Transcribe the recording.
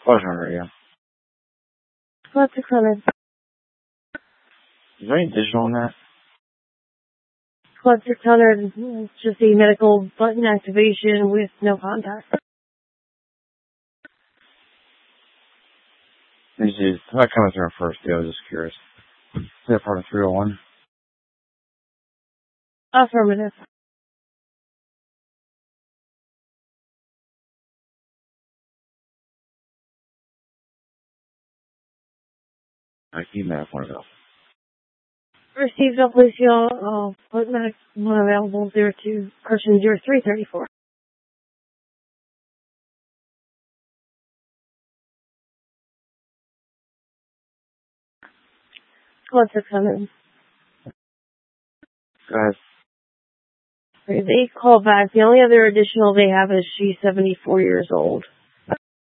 $1,200, yeah. Squad 600. Is there any digital on that? Squad 600 is just a medical button activation with no contact. This is not coming through first, I was just curious. Is that part of 301? Affirmative. I keep that one go. Received up Lucio, put medic one available 02, person 0334. Squad 600. Go ahead. They call back. The only other additional they have is she's 74 years old.